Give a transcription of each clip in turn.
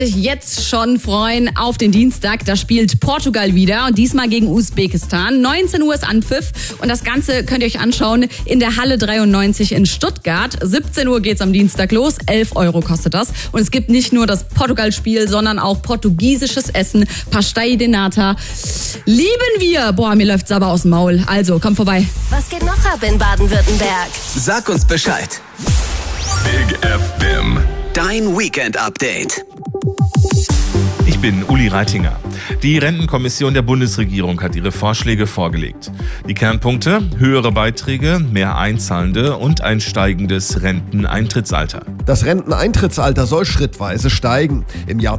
Jetzt schon freuen auf den Dienstag. Da spielt Portugal wieder und diesmal gegen Usbekistan. 19 Uhr ist Anpfiff und das Ganze könnt ihr euch anschauen in der Halle 93 in Stuttgart. 17 Uhr geht's am Dienstag los. 11 € kostet das. Und es gibt nicht nur das Portugal-Spiel, sondern auch portugiesisches Essen. Pastel de Nata. Lieben wir. Boah, mir läuft's aber aus dem Maul. Also, kommt vorbei. Was geht noch ab in Baden-Württemberg? Sag uns Bescheid. Big FM. Dein Weekend-Update. Ich bin Uli Reitinger. Die Rentenkommission der Bundesregierung hat ihre Vorschläge vorgelegt. Die Kernpunkte: höhere Beiträge, mehr Einzahlende und ein steigendes Renteneintrittsalter. Das Renteneintrittsalter soll schrittweise steigen. Im Jahr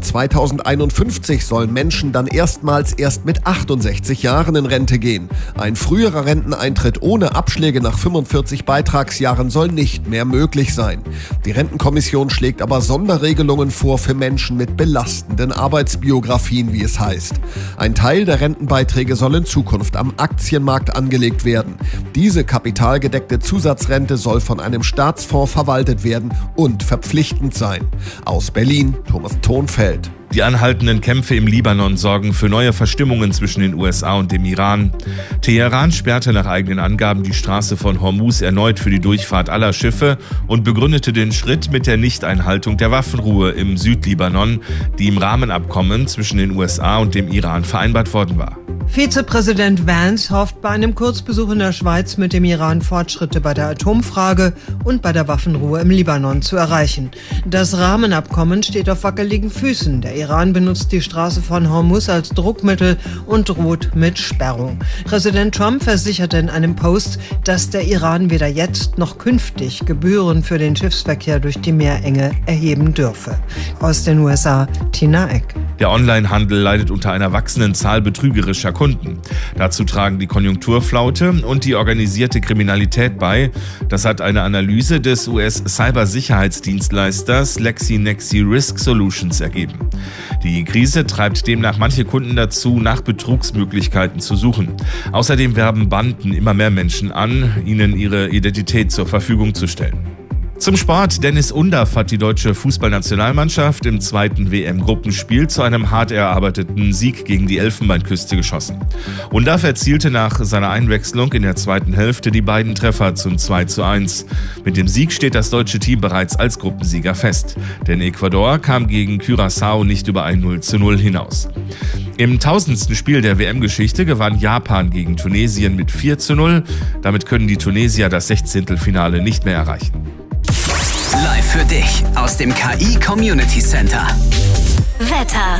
2051 sollen Menschen dann erstmals erst mit 68 Jahren in Rente gehen. Ein früherer Renteneintritt ohne Abschläge nach 45 Beitragsjahren soll nicht mehr möglich sein. Die Rentenkommission schlägt aber Sonderregelungen vor für Menschen mit belastenden Arbeitsbiografien, wie es heißt. Ein Teil der Rentenbeiträge soll in Zukunft am Aktienmarkt angelegt werden. Diese kapitalgedeckte Zusatzrente soll von einem Staatsfonds verwaltet werden und verpflichtend sein. Aus Berlin, Thomas Thonfeld. Die anhaltenden Kämpfe im Libanon sorgen für neue Verstimmungen zwischen den USA und dem Iran. Teheran sperrte nach eigenen Angaben die Straße von Hormuz erneut für die Durchfahrt aller Schiffe und begründete den Schritt mit der Nichteinhaltung der Waffenruhe im Südlibanon, die im Rahmenabkommen zwischen den USA und dem Iran vereinbart worden war. Vizepräsident Vance hofft bei einem Kurzbesuch in der Schweiz mit dem Iran Fortschritte bei der Atomfrage und bei der Waffenruhe im Libanon zu erreichen. Das Rahmenabkommen steht auf wackeligen Füßen. Der Iran benutzt die Straße von Hormuz als Druckmittel und droht mit Sperrung. Präsident Trump versicherte in einem Post, dass der Iran weder jetzt noch künftig Gebühren für den Schiffsverkehr durch die Meerenge erheben dürfe. Aus den USA, Tina Eck. Der Onlinehandel leidet unter einer wachsenden Zahl betrügerischer Kunden. Dazu tragen die Konjunkturflaute und die organisierte Kriminalität bei. Das hat eine Analyse des US-Cybersicherheitsdienstleisters LexinXi Risk Solutions ergeben. Die Krise treibt demnach manche Kunden dazu, nach Betrugsmöglichkeiten zu suchen. Außerdem werben Banden immer mehr Menschen an, ihnen ihre Identität zur Verfügung zu stellen. Zum Sport. Dennis Undaff hat die deutsche Fußballnationalmannschaft im zweiten WM-Gruppenspiel zu einem hart erarbeiteten Sieg gegen die Elfenbeinküste geschossen. Undaff erzielte nach seiner Einwechslung in der zweiten Hälfte die beiden Treffer zum 2:1. Mit dem Sieg steht das deutsche Team bereits als Gruppensieger fest. Denn Ecuador kam gegen Curaçao nicht über ein 0:0 hinaus. Im 1000. Spiel der WM-Geschichte gewann Japan gegen Tunesien mit 4:0. Damit können die Tunesier das 16. nicht mehr erreichen. Live für dich aus dem KI Community Center. Wetter.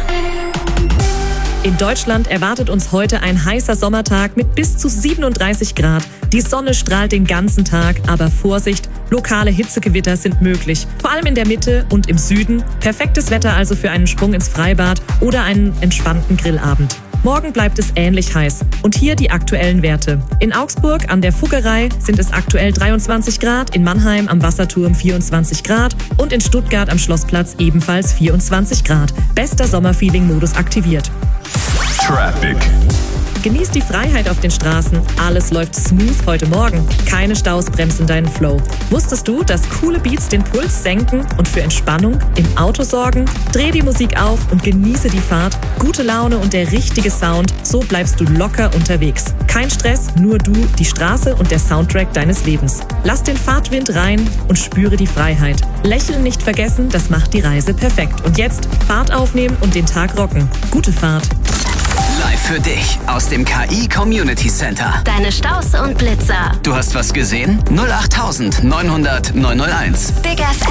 In Deutschland erwartet uns heute ein heißer Sommertag mit bis zu 37 Grad. Die Sonne strahlt den ganzen Tag, aber Vorsicht, lokale Hitzegewitter sind möglich. Vor allem in der Mitte und im Süden. Perfektes Wetter also für einen Sprung ins Freibad oder einen entspannten Grillabend. Morgen bleibt es ähnlich heiß. Und hier die aktuellen Werte. In Augsburg an der Fuggerei sind es aktuell 23 Grad, in Mannheim am Wasserturm 24 Grad und in Stuttgart am Schlossplatz ebenfalls 24 Grad. Bester Sommerfeeling-Modus aktiviert. Traffic. Genieß die Freiheit auf den Straßen. Alles läuft smooth heute Morgen. Keine Staus bremsen deinen Flow. Wusstest du, dass coole Beats den Puls senken und für Entspannung im Auto sorgen? Dreh die Musik auf und genieße die Fahrt. Gute Laune und der richtige Sound. So bleibst du locker unterwegs. Kein Stress, nur du, die Straße und der Soundtrack deines Lebens. Lass den Fahrtwind rein und spüre die Freiheit. Lächeln nicht vergessen, das macht die Reise perfekt. Und jetzt Fahrt aufnehmen und den Tag rocken. Gute Fahrt. Live für dich aus dem KI Community Center. Deine Staus und Blitzer. Du hast was gesehen? 08900 901. Big FM.